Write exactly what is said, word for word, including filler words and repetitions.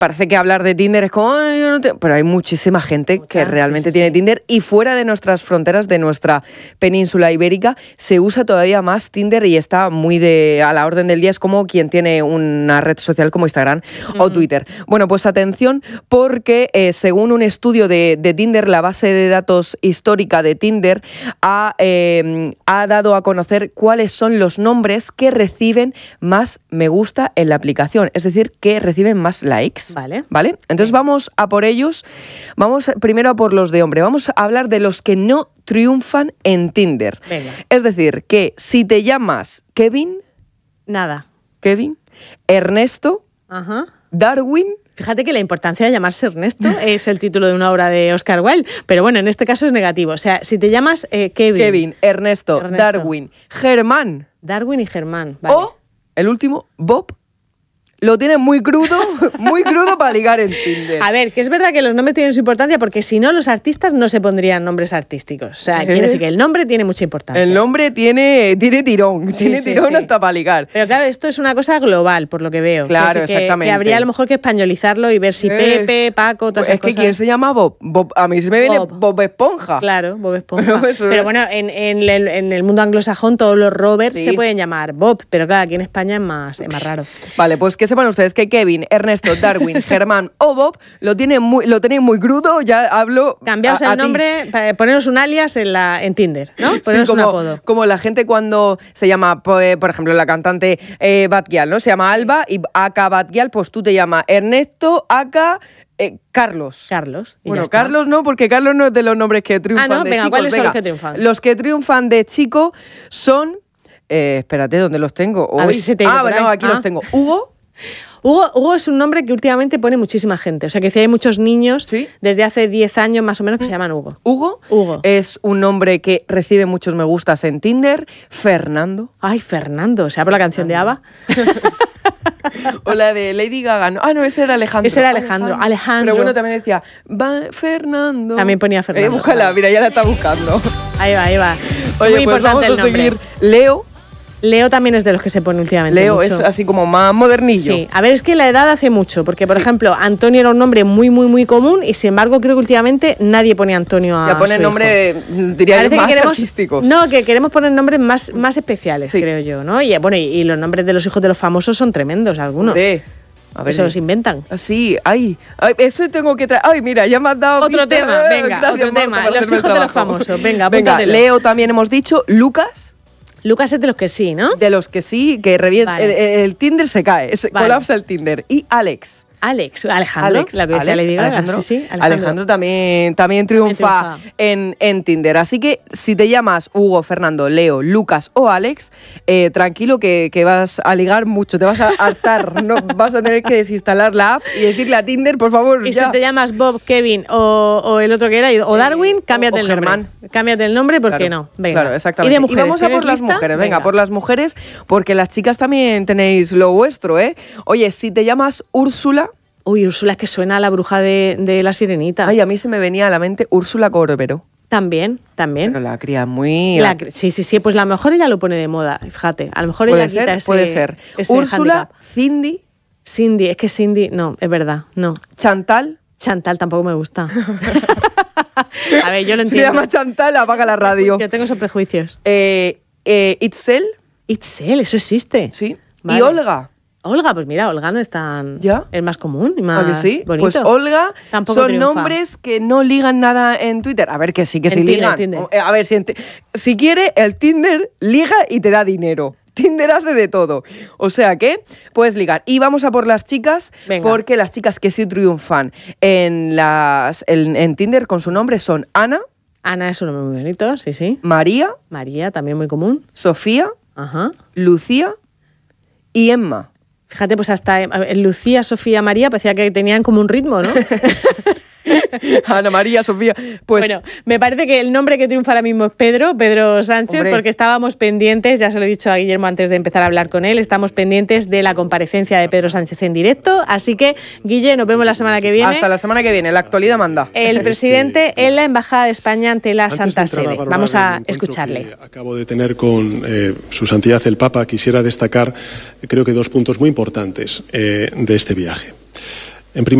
parece que hablar de Tinder es como... Ay, yo no te... Pero hay muchísima gente Mucha, que realmente sí, sí, tiene sí. Tinder, y fuera de nuestras fronteras, de nuestra península ibérica, se usa todavía más Tinder y está muy de a la orden del día. Es como quien tiene una red social como Instagram uh-huh. o Twitter. Bueno, pues atención, porque eh, según un estudio de, de Tinder, la base de datos histórica de Tinder ha, eh, ha dado a conocer cuáles son los nombres que reciben más me gusta en la aplicación, es decir, que reciben más likes. Vale. ¿Vale? Entonces sí. vamos a por ellos. Vamos primero a por los de hombre. Vamos a hablar de los que no triunfan en Tinder. Venga. Es decir, que si te llamas Kevin... Nada. Kevin, Ernesto, Ajá. Darwin... Fíjate que la importancia de llamarse Ernesto es el título de una obra de Oscar Wilde, pero bueno, en este caso es negativo. O sea, si te llamas eh, Kevin... Kevin, Ernesto, Ernesto, Darwin, Germán... Darwin y Germán, vale. O, el último, Bob... Lo tienen muy crudo, muy crudo para ligar en Tinder. A ver, que es verdad que los nombres tienen su importancia, porque si no, los artistas no se pondrían nombres artísticos. O sea, ¿Eh? quiere decir que el nombre tiene mucha importancia. El nombre tiene, tiene tirón, sí, tiene sí, tirón sí. hasta para ligar. Pero claro, esto es una cosa global, por lo que veo. Claro, que, exactamente. Que habría a lo mejor que españolizarlo y ver si eh, Pepe, Paco, todas pues esas es que cosas. ¿quién se llama Bob? Bob a mí se me viene Bob, Bob Esponja. Claro, Bob Esponja. Pero bueno, en, en, el, en el mundo anglosajón todos los Roberts sí. se pueden llamar Bob, pero claro, aquí en España es más, es más raro. Vale, pues que sepan ustedes que Kevin, Ernesto, Darwin, Germán o Bob lo tienen muy, lo tenéis muy crudo, ya hablo. Cambiaos a, a el nombre, ti. poneros un alias en, la, en Tinder, ¿no? Poneros sí, como, un apodo. Como la gente cuando se llama, por ejemplo, la cantante eh, Batgyal, ¿no? Se llama Alba y aka Batgyal, pues tú te llamas Ernesto, aka eh, Carlos. Carlos. Y bueno, Carlos no, porque Carlos no es de los nombres que triunfan ah, ¿no? de Venga, chicos. ¿cuáles Venga, son los que triunfan? Los que triunfan de chico son... Eh, espérate, ¿dónde los tengo? A ver si se te ah, bueno, aquí ah. los tengo. Hugo... Hugo, Hugo es un nombre que últimamente pone muchísima gente. O sea, que si hay muchos niños ¿Sí? desde hace diez años más o menos que se llaman Hugo. Hugo. Hugo. Es un nombre que recibe muchos me gustas en Tinder. Fernando. Ay, Fernando. ¿Será por la canción de ABBA? O la de Lady Gaga. No, ah, no, ese era Alejandro. Ese era Alejandro. Alejandro. Alejandro. Pero bueno, también decía, va Fernando. También ponía Fernando. Eh, búscala, mira, ya la está buscando. Ahí va, ahí va. Oye, Muy pues importante vamos el a nombre. seguir. Leo. Leo también es de los que se pone últimamente Leo mucho. es así como más modernillo. Sí, a ver, es que la edad hace mucho, porque por sí. ejemplo, Antonio era un nombre muy, muy, muy común y sin embargo creo que últimamente nadie pone Antonio a Ya pone su nombre, hijo. diría yo, más queremos, artísticos. No, que queremos poner nombres más, más especiales, sí. creo yo, ¿no? Y bueno, y, y los nombres de los hijos de los famosos son tremendos, algunos. Sí. A ver, eso los inventan. Sí, ay, ay, eso tengo que traer. Ay, mira, ya me has dado... Otro pista. tema, venga, Gracias, otro Marta, tema. por Los hacerme hijos el de los trabajo. famosos, venga, Venga, apúntatelo. Leo también hemos dicho, Lucas... Lucas es de los que sí, ¿no? De los que sí, que revienta. Vale. El, el Tinder se cae, se Vale. colapsa el Tinder. Y Alex. Alex, Alejandro, Alex, la que decía Alex, Lady Gaga. Alejandro, Sí, sí, Alejandro. Alejandro también, también triunfa, También triunfa. En, en Tinder. Así que si te llamas Hugo, Fernando, Leo, Lucas o Alex, eh, tranquilo que, que vas a ligar mucho, te vas a hartar, no vas a tener que desinstalar la app y decirle a Tinder, por favor, Y ya. si te llamas Bob, Kevin o, o el otro que era, o Darwin, Eh, cámbiate o- o el nombre. Germán. Cámbiate el nombre, ¿por qué Claro, no? Venga. Claro, exactamente. Y, de mujeres, y vamos a por ¿tienes las lista? mujeres, venga, venga, por las mujeres, porque las chicas también tenéis lo vuestro, ¿eh? Oye, si te llamas Úrsula... Uy, Úrsula, es que suena a la bruja de, de la Sirenita. Ay, a mí se me venía a la mente Úrsula Corberó. También, también. Pero la cría muy... La- sí, sí, sí, pues a lo mejor ella lo pone de moda, fíjate. A lo mejor Puede ella quita ser, ese puede ser. ese Úrsula, hándicap. Cindy, Cindy, es que Cindy, no, es verdad, no. Chantal. Chantal tampoco me gusta. A ver, yo lo Se entiendo. llama Chantal, apaga la radio. Yo tengo esos prejuicios. Eh, eh, Itzel, Itzel, eso existe. sí. Vale. Y Olga. Olga, pues mira, Olga no es tan... ¿Ya? Es más común y más ¿A que sí? bonito. Pues Olga Tampoco son triunfa. nombres que no ligan nada en Twitter. A ver, que sí, que En sí Tinder, ligan. Tinder. Eh, A ver, si, en ti- si quiere, el Tinder liga y te da dinero. Tinder hace de todo. O sea que puedes ligar. Y vamos a por las chicas, Venga. porque las chicas que sí triunfan en, las, en, en Tinder con su nombre son Ana, Ana es un nombre muy bonito, sí, sí. María, María, también muy común. Sofía, Ajá. Lucía y Emma. Fíjate, pues hasta eh, Lucía, Sofía, María, parecía que tenían como un ritmo, ¿no? Ana María, Sofía. Pues Bueno, me parece que el nombre que triunfa ahora mismo es Pedro, Pedro Sánchez, Hombre. porque estábamos pendientes, ya se lo he dicho a Guillermo antes de empezar a hablar con él, estamos pendientes de la comparecencia de Pedro Sánchez en directo, así que, Guille, nos vemos la semana que viene. hasta la semana que viene, la actualidad manda. El presidente en la Embajada de España ante la Antes de Santa entrar a Sede. valorar Vamos el a encuentro escucharle. que acabo de tener con eh, Su Santidad el Papa. Quisiera destacar, creo que dos puntos muy importantes eh, de este viaje. En primer